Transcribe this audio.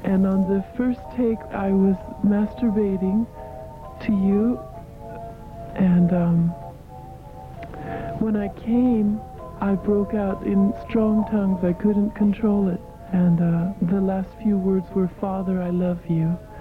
And on the first take, I was masturbating to you, and when I came, I broke out in strong tongues. I couldn't control it. And the last few words were, "Father, I love you."